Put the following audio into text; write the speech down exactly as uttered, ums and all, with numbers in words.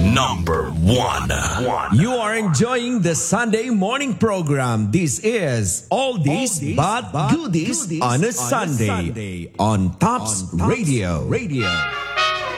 number one. You are enjoying the Sunday morning program. This is Oldies, Oldies but, but Goodies, goodies on a, on Sunday, a Sunday on Tops, on Tops Radio. Radio.